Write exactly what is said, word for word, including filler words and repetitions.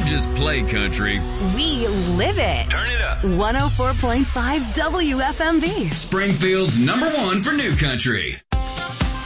don't just play country. We live it. Turn it up. one oh four point five W F M V. Springfield's number one for new country.